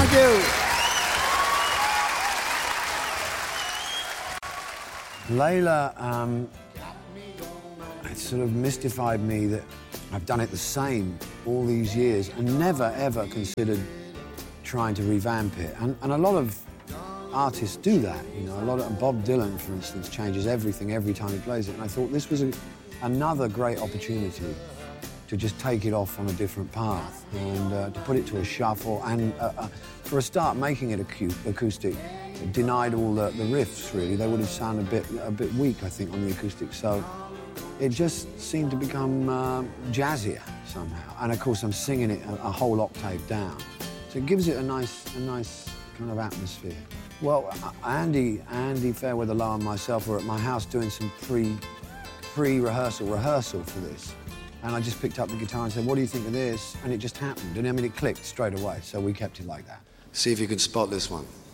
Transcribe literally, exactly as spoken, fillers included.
Thank you. Layla, um, it sort of mystified me that I've done it the same all these years and never, ever considered trying to revamp it. And, and a lot of artists do that, you know. A lot of Bob Dylan, for instance, changes everything every time he plays it. And I thought this was a, another great opportunity to just take it off on a different path and uh, to put it to a shuffle and, uh, uh, for a start, making it acu acoustic. It denied all the, the riffs, really. They would have sounded a bit, a bit weak, I think, on the acoustic. So it just seemed to become uh, jazzier somehow. And, of course, I'm singing it a, a whole octave down. So it gives it a nice, a nice kind of atmosphere. Well, Andy, Andy Fairweather Lowe and myself were at my house doing some pre, pre-rehearsal, rehearsal for this. And I just picked up the guitar and said, what do you think of this? And it just happened. And I mean, it clicked straight away. So we kept it like that. See if you can spot this one.